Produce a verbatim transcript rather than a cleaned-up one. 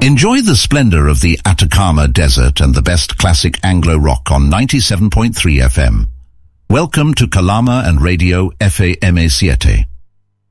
Enjoy the splendor of the Atacama Desert and the best classic Anglo rock on ninety-seven point three F M. Welcome to Kalama and Radio F A M A siete.